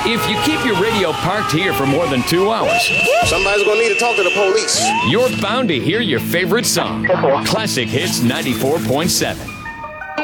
If you keep your radio parked here for more than 2 hours, somebody's gonna need to talk to the police. you're bound to hear your favorite song. Classic Hits 94.7.